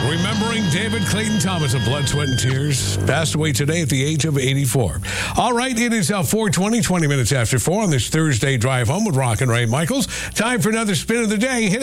Remembering David Clayton Thomas of Blood, Sweat, and Tears. Passed away today at the age of 84. All right, it is 4:20, 20 minutes after 4 on this Thursday drive home with Rock and Ray Michaels. Time for another spin of the day.